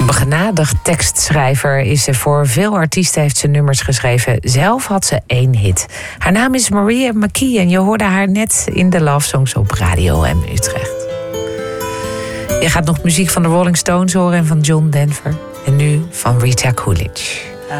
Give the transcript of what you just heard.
Begenadigd tekstschrijver is ze. Voor veel artiesten heeft ze nummers geschreven. Zelf had ze 1 hit. Haar naam is Maria McKee en je hoorde haar net in de Love Songs op Radio M Utrecht. Je gaat nog muziek van de Rolling Stones horen en van John Denver. En nu van Rita Coolidge.